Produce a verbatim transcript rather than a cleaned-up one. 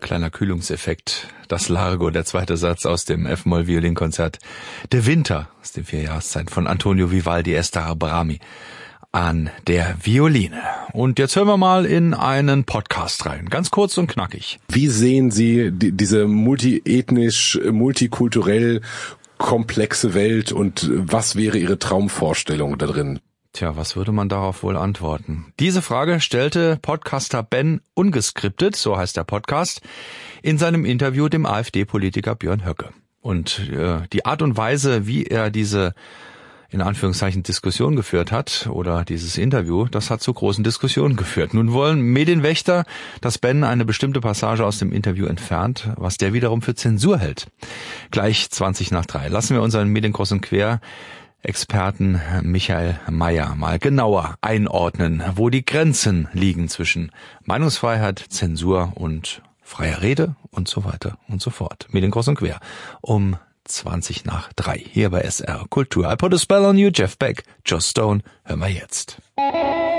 Kleiner Kühlungseffekt. Das Largo, der zweite Satz aus dem F-Moll-Violinkonzert Der Winter aus den vier Jahreszeiten von Antonio Vivaldi Esther Brahmi an der Violine. Und jetzt hören wir mal in einen Podcast rein. Ganz kurz und knackig. Wie sehen Sie die, diese multiethnisch, multikulturell komplexe Welt und was wäre Ihre Traumvorstellung da drin? Tja, was würde man darauf wohl antworten? Diese Frage stellte Podcaster Ben ungeskriptet, so heißt der Podcast, in seinem Interview dem AfD-Politiker Björn Höcke. Und äh, die Art und Weise, wie er diese in Anführungszeichen Diskussion geführt hat oder dieses Interview, das hat zu großen Diskussionen geführt. Nun wollen Medienwächter, dass Ben eine bestimmte Passage aus dem Interview entfernt, was der wiederum für Zensur hält. Gleich zwanzig nach drei. Lassen wir unseren Medienkreuz und Quer Experten Michael Mayer mal genauer einordnen, wo die Grenzen liegen zwischen Meinungsfreiheit, Zensur und freier Rede und so weiter und so fort. Medienkreuz und Quer um zwanzig nach drei hier bei S R Kultur. I put a spell on you, Jeff Beck, Joss Stone. Hören wir jetzt.